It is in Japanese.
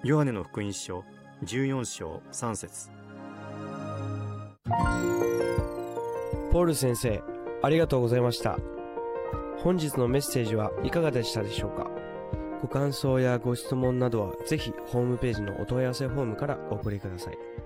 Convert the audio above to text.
ヨハネの福音書14章3節。 ポール先生、ありがとうございました。本日のメッセージはいかがでしたでしょうか。ご感想やご質問などはぜひホームページのお問い合わせフォームからお送りください。